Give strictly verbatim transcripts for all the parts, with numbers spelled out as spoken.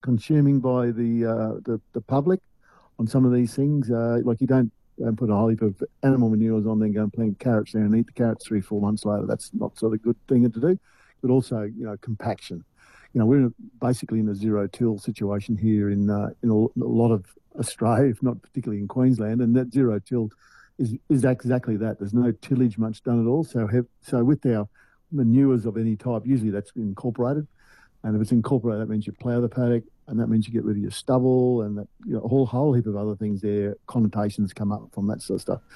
consuming by the, uh, the the public on some of these things. Uh, like you don't, don't put a whole heap of animal manures on, then go and plant carrots there and eat the carrots three, four months later. That's not sort of a good thing to do. But also, you know, compaction. You know, we're in a, basically in a zero-till situation here in uh, in a, a lot of Australia, if not particularly in Queensland, and that zero-till is is exactly that. There's no tillage much done at all. So have, so with our manures of any type, usually that's incorporated, and if it's incorporated, that means you plough the paddock, and that means you get rid of your stubble, and that, you know, a whole whole heap of other things there. Connotations come up from that sort of stuff.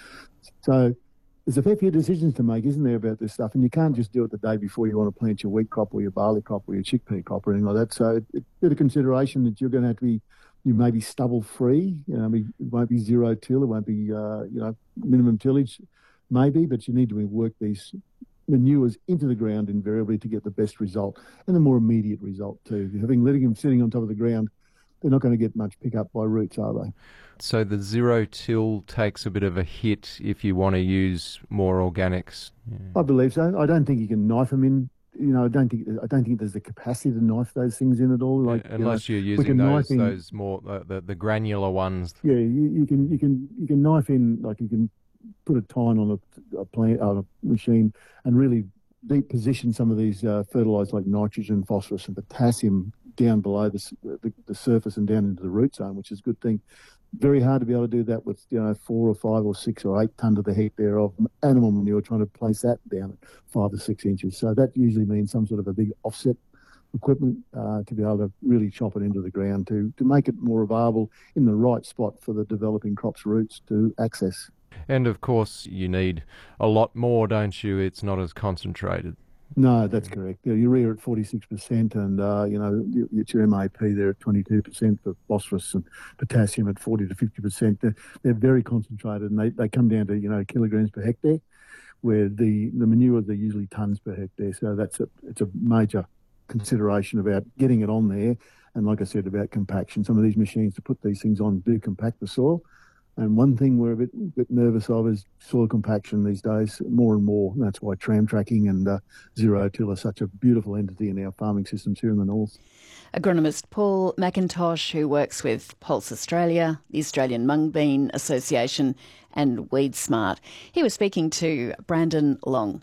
So there's a fair few decisions to make, isn't there, about this stuff? And you can't just do it the day before you want to plant your wheat crop or your barley crop or your chickpea crop or anything like that. So it's a bit of consideration that you're going to have to be, you may be stubble free. You know, I mean, it won't be zero till, it won't be, uh, you know, minimum tillage, maybe, but you need to work these manures into the ground invariably to get the best result and the more immediate result too. Having letting them sitting on top of the ground, they're not going to get much pickup by roots, are they? So the zero till takes a bit of a hit if you want to use more organics. Yeah. I believe so. I don't think you can knife them in. You know, I don't think I don't think there's the capacity to knife those things in at all. Like, unless you know, you're using those those more uh, the the granular ones. Yeah, you, you can you can you can knife in, like you can put a tine on a, a plant on a machine and really deep position some of these uh, fertilisers like nitrogen, phosphorus, and potassium down below the, the the surface and down into the root zone, which is a good thing. Very hard to be able to do that with, you know, four or five or six or eight tonne to the hectare of animal manure, trying to place that down at five or six inches. So that usually means some sort of a big offset equipment uh, to be able to really chop it into the ground to, to make it more available in the right spot for the developing crop's roots to access. And of course you need a lot more, don't you? It's not as concentrated. No, that's correct. Urea at forty-six percent and, uh, you know, it's your M A P there at twenty-two percent for phosphorus and potassium at forty to fifty percent. They're, they're very concentrated and they, they come down to, you know, kilograms per hectare, where the, the manure, they're usually tonnes per hectare. So that's a, it's a major consideration about getting it on there. And like I said, about compaction, some of these machines to put these things on do compact the soil. And one thing we're a bit, bit nervous of is soil compaction these days, more and more. And that's why tram tracking and uh, zero-till are such a beautiful entity in our farming systems here in the north. Agronomist Paul McIntosh, who works with Pulse Australia, the Australian Mung Bean Association and WeedSmart. He was speaking to Brandon Long.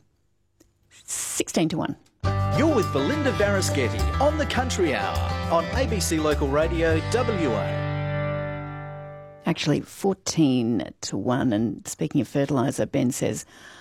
sixteen to one. You're with Belinda Varaschetti on the Country Hour on A B C Local Radio W A. Actually, fourteen to one. And speaking of fertiliser, Ben says,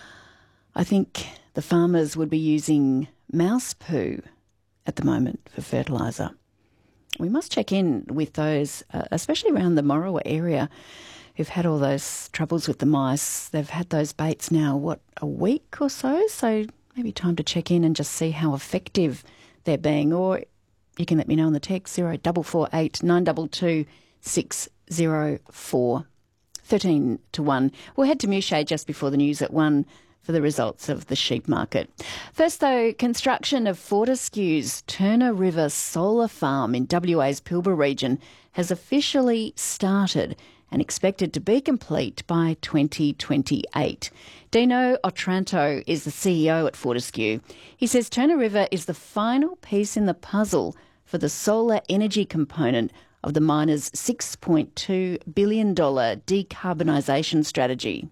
I think the farmers would be using mouse poo at the moment for fertiliser. We must check in with those, uh, especially around the Morawa area, who've had all those troubles with the mice. They've had those baits now, what, a week or so? So maybe time to check in and just see how effective they're being. Or you can let me know on the text, zero double four eight nine two two six zero four. thirteen to one. We'll head to Mushade just before the news at one for the results of the sheep market. First though, construction of Fortescue's Turner River Solar Farm in W A's Pilbara region has officially started and expected to be complete by twenty twenty-eight. Dino Otranto is the C E O at Fortescue. He says Turner River is the final piece in the puzzle for the solar energy component of the miner's six point two billion dollars decarbonisation strategy.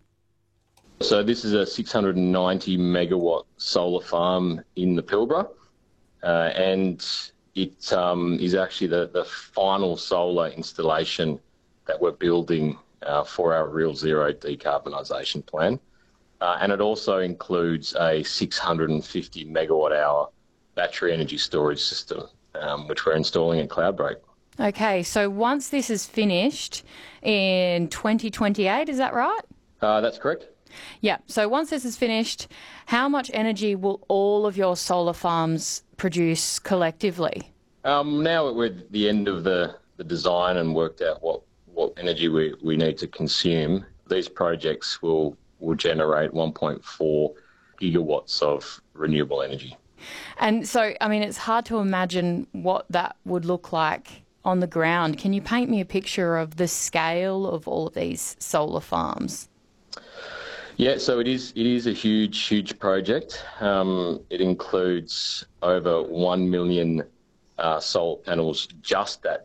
So this is a six hundred ninety megawatt solar farm in the Pilbara, uh, and it um, is actually the, the final solar installation that we're building uh, for our Real Zero decarbonisation plan. Uh, and it also includes a six hundred fifty megawatt hour battery energy storage system, um, which we're installing at Cloudbreak. Okay, so once this is finished in twenty twenty-eight, is that right? Uh, that's correct. Yeah, so once this is finished, how much energy will all of your solar farms produce collectively? Um, now we're at the end of the, the design and worked out what, what energy we, we need to consume. These projects will, will generate one point four gigawatts of renewable energy. And so, I mean, it's hard to imagine what that would look like on the ground. Can you paint me a picture of the scale of all of these solar farms? Yeah, so it is it is a huge, huge project. Um, it includes over one million uh, solar panels just at